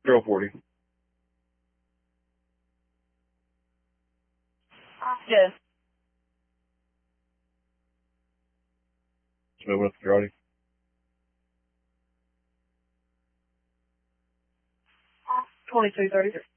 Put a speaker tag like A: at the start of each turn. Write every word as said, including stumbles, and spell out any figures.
A: Zero forty.
B: Yes.
A: Just moving up the Girardi.
B: Twenty-two thirty-three.